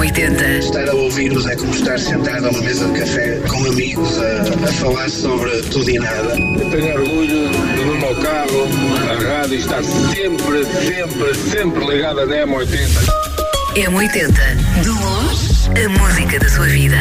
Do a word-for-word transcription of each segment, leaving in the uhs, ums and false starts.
oitenta. Estar a ouvir-vos é como estar sentado a uma mesa de café com amigos a, a falar sobre tudo e nada. Eu tenho orgulho de no meu carro, a rádio está sempre, sempre, sempre ligada na M oitenta. M oitenta. De longe, a música da sua vida.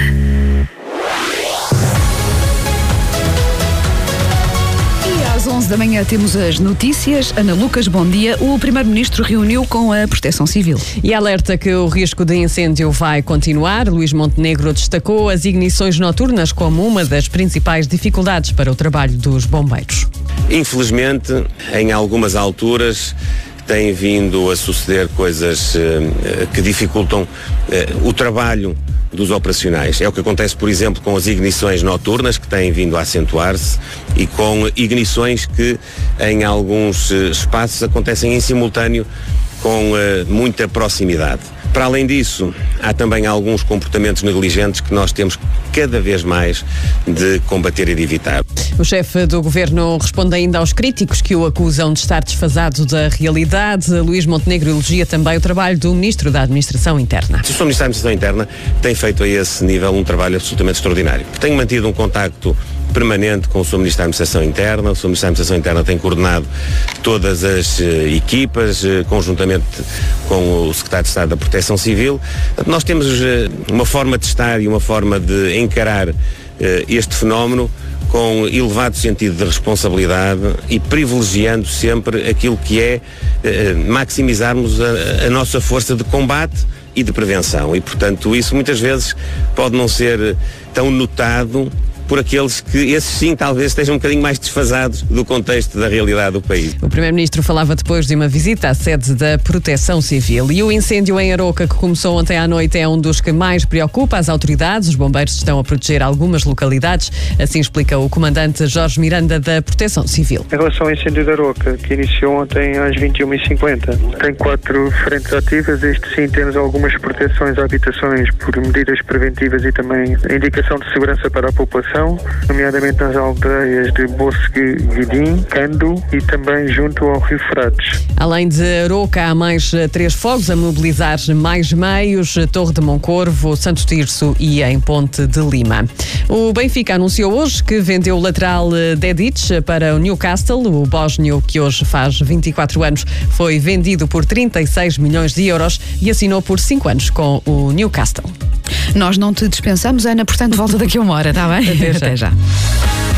Às onze da manhã temos as notícias. Ana Lucas, bom dia. O Primeiro-Ministro reuniu com a Proteção Civil. E alerta que o risco de incêndio vai continuar. Luís Montenegro destacou as ignições noturnas como uma das principais dificuldades para o trabalho dos bombeiros. Infelizmente, em algumas alturas, têm vindo a suceder coisas eh, que dificultam eh, o trabalho dos operacionais. É o que acontece, por exemplo, com as ignições noturnas, que têm vindo a acentuar-se, e com ignições que em alguns uh, espaços acontecem em simultâneo com uh, muita proximidade. Para além disso, há também alguns comportamentos negligentes que nós temos cada vez mais de combater e de evitar. O chefe do governo responde ainda aos críticos que o acusam de estar desfasado da realidade. Luís Montenegro elogia também o trabalho do Ministro da Administração Interna. O Senhor Ministro da Administração Interna tem feito a esse nível um trabalho absolutamente extraordinário. Tenho mantido um contacto permanente com o senhor Ministro da Administração Interna. O senhor Ministro da Administração Interna tem coordenado todas as uh, equipas, uh, conjuntamente com o Secretário de Estado da Proteção Civil. Nós temos uh, uma forma de estar e uma forma de encarar uh, este fenómeno com elevado sentido de responsabilidade e privilegiando sempre aquilo que é uh, maximizarmos a, a nossa força de combate e de prevenção. E, portanto, isso muitas vezes pode não ser tão notado por aqueles que, esses sim, talvez estejam um bocadinho mais desfasados do contexto da realidade do país. O Primeiro-Ministro falava depois de uma visita à sede da Proteção Civil. E o incêndio em Aroca, que começou ontem à noite, é um dos que mais preocupa as autoridades. Os bombeiros estão a proteger algumas localidades. Assim explica o comandante Jorge Miranda, da Proteção Civil. Em relação ao incêndio de Aroca, que iniciou ontem às vinte e uma e cinquenta, tem quatro frentes ativas. Este sim, temos algumas proteções a habitações por medidas preventivas e também a indicação de segurança para a população, nomeadamente nas aldeias de Bosque-Guidim, Cando e também junto ao Rio Frades. Além de Aroca, há mais três fogos a mobilizar mais meios: Torre de Moncorvo, Santo Tirso e em Ponte de Lima. O Benfica anunciou hoje que vendeu o lateral Dedić para o Newcastle. O bósnio, que hoje faz vinte e quatro anos, foi vendido por trinta e seis milhões de euros e assinou por cinco anos com o Newcastle. Nós não te dispensamos, Ana, portanto volta daqui a uma hora, está bem? Até já. Até já.